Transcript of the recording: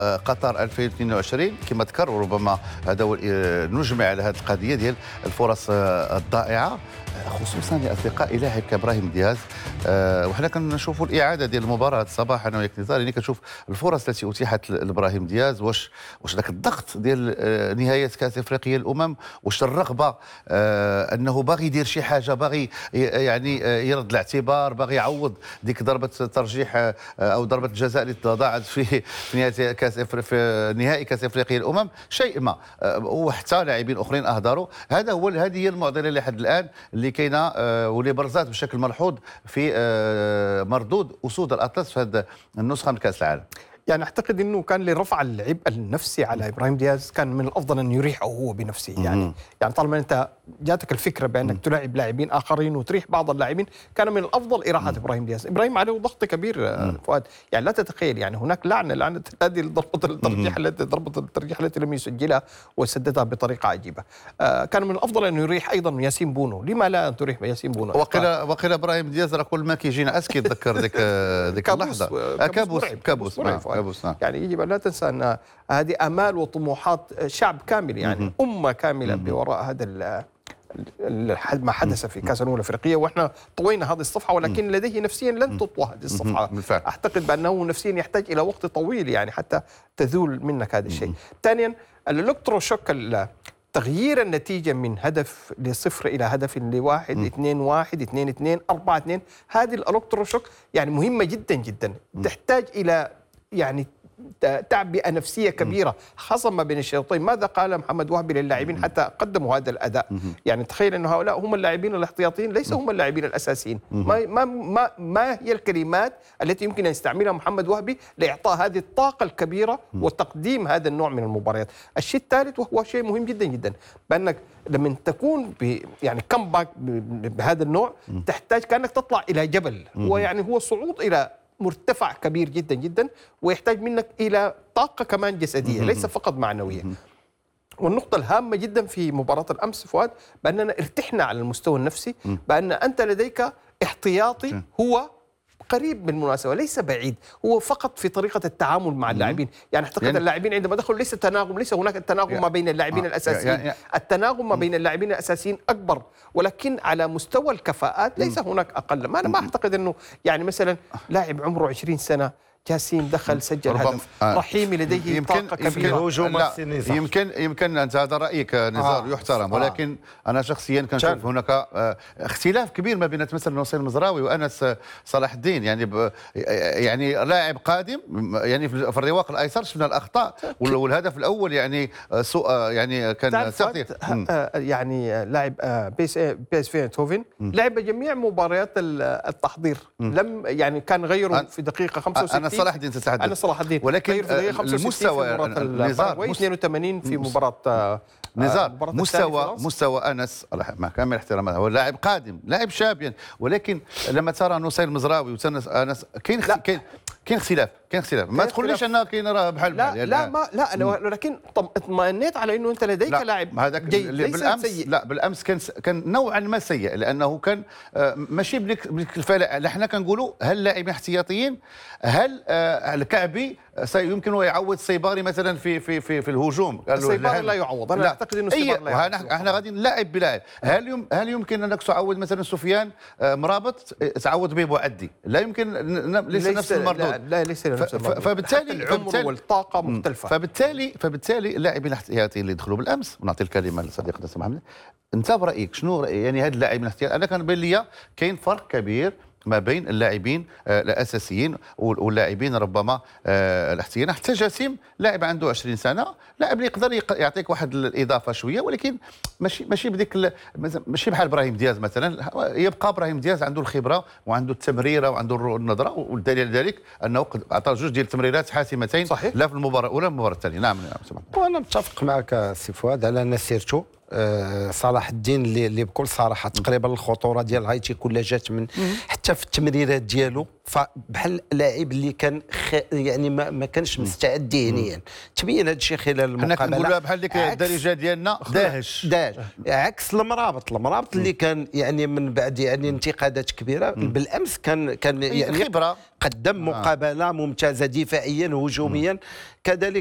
قطر 2022 كما ذكر، وربما هذا هو نجمع على هذه القضيه ديال الفرص الضائعه، خصوصا لاصدقائي لاعب كابراهيم دياز. وحنا كنشوفوا الاعاده ديال المباراه صباحا انا وياك نزار، يعني كنشوف الفرص التي اتيحت لابراهيم دياز، واش ذاك الضغط ديال نهايه كاس افريقيا الامم، واش الرغبه انه باغي يدير شي حاجه، باغي يعني يرد الاعتبار، باغي يعوض ديك ضربه ترجيح او ضربه الجزاء اللي ضاعت في نهايه في نهائي كاس افريقيا الامم، شيء ما، وحتى لاعبين اخرين اهدروا. هذه هي المعضله لحد الان اللي كاينه واللي برزات بشكل ملحوظ في مردود اسود الاطلس في هذه النسخه من كاس العالم. يعني اعتقد انه كان لرفع العبء النفسي على ابراهيم دياز كان من الافضل ان يريحه هو بنفسه. يعني طالما انت جاتك الفكره بانك تلاعب لاعبين اخرين وتريح بعض اللاعبين، كان من الافضل اراحه ابراهيم دياز. ابراهيم عليه ضغط كبير فؤاد، يعني لا تتخيل، يعني هناك لعنه هذه ضربه الترجيح التي لم يسجلها وسددها بطريقه عجيبه. كان من الافضل انه يريح ايضا ياسين بونو. لما لا ان تريح ياسين بونو؟ وقيل ابراهيم دياز راه كل ما كيجينا اسكي تذكر ديك اللحظه كابوس. يعني يجب ان لا تنسى ان هذه امال وطموحات شعب كامل، يعني امه كامله بوراء هذا ما حدث في كاس الامم الافريقيه، واحنا طوينا هذه الصفحه، ولكن لديه نفسيا لن تطوى هذه الصفحه. اعتقد بانه نفسيا يحتاج الى وقت طويل يعني حتى تزول منك هذا الشيء. ثانيا الالكتروشوك، تغيير النتيجة من هدف ل0 إلى هدف ل1، 2-1، 2-2، 4-2، هذه الالكتروشوك يعني مهمة جدا جدا، تحتاج إلى يعني تعبئة نفسية كبيرة، خاصة ما بين الشوطين. ماذا قال محمد وهبي للاعبين حتى قدموا هذا الأداء؟ يعني تخيل أن هؤلاء هم اللاعبين الاحتياطيين، ليس هم اللاعبين الأساسيين. ما هي الكلمات التي يمكن أن يستعملها محمد وهبي لإعطاء هذه الطاقة الكبيرة وتقديم هذا النوع من المباريات؟ الشيء الثالث وهو شيء مهم جدا جدا، بأنك لما تكون يعني كمباك بهذا النوع تحتاج كأنك تطلع إلى جبل، ويعني هو صعود إلى مرتفع كبير جدا جدا، ويحتاج منك إلى طاقة كمان جسدية ليس فقط معنوية. والنقطة الهامة جدا في مباراة الأمس فؤاد، بأننا ارتحنا على المستوى النفسي، بأن أنت لديك احتياطي هو قريب بالمناسبة، ليس بعيد، هو فقط في طريقة التعامل مع اللاعبين. يعني اعتقد اللاعبين عندما دخلوا ليس تناغم، ليس هناك التناغم ما بين اللاعبين الأساسيين، التناغم ما بين اللاعبين الأساسيين أكبر، ولكن على مستوى الكفاءات ليس هناك أقل. ما أنا ما أعتقد أنه يعني مثلا لاعب عمره 20 سنة جاسين دخل سجل هدف، رحيمي لديه طاقة كبيرة. يمكن أنت هذا رأيك نزار يحترم، ولكن أنا شخصيا كنشوف هناك اختلاف كبير ما بين مثلا نصير المزراوي وأنس صلاح الدين. يعني لاعب قادم، يعني في الرواق الأيسر شفنا الأخطاء، والهدف الأول يعني سوء، يعني كان تغطية. يعني لاعب بي اس في ايندهوفن لعب جميع مباريات التحضير، لم يعني كان غيره في دقيقة 65. صلاح الدين تتحدث، أنا صلاح الدين، ولكن المستوى 82 في مباراة نزار، مستوى أنس مع كامل احترامه هو لاعب قادم، لاعب شاب، ولكن لما ترى نصير المزراوي وأنس كاين اختلاف، ما تقوليش انه كاين راه بحال لا ولكن اطمئنيت على انه انت لديك لاعب جيد ليس سيء. لا بالامس كان نوعا ما سيء، لانه كان ماشي بديك الفلاح. احنا كنقولوا هل اللاعبين احتياطيين، هل الكعبي سيمكن ان يعوض السيباري مثلا في الهجوم؟ السيباري لا يعوض، انا اعتقد انه السيباري لا يعوض. احنا غادي نلاعب بلاعب. هل يمكن انك تعوض مثلا سفيان مرابط تعوض به بوعدي؟ لا يمكن، ليس نفس المردود. لا ليس نفس المردود. فبالتالي العمر والطاقه مختلفه. فبالتالي اللاعبين الاحتياطيين اللي دخلوا بالامس، ونعطي الكلمه لصديقنا محمد، انت برايك شنو يعني هاد اللاعبين الاحتياطيين؟ انا كان بين لي كاين فرق كبير ما بين اللاعبين الاساسيين واللاعبين ربما الاحتياطيين. حتى جاسم لاعب عنده 20 سنه، لاعب اللي يقدر يعطيك واحد الاضافه شويه، ولكن ماشي بديك، ماشي بحال ابراهيم دياز مثلا. يبقى ابراهيم دياز عنده الخبره وعنده التمريره وعنده النظره، والدليل ذلك انه اعطى جوج ديال التمريرات حاسمتين، صحيح، لا في المباراه الاولى المباراه الثانيه. نعم وانا متفق معك سي فؤاد على ان سيرتو صلاح الدين اللي بكل صراحه تقريبا الخطوره ديال هايتي كلها جات من حتى في التمريرات ديالو، فبحال لاعب اللي كان يعني ما كانش مستعد ذهنيا. تبين هذا الشيء خلال المقابله. حنا كنقولوها بحال ديك الدارجه ديالنا داهش عكس المرابط اللي كان يعني من بعد يعني انتقادات كبيره بالامس كان يعني خبره، قدم مقابله ممتازه دفاعيا هجوميا كذلك.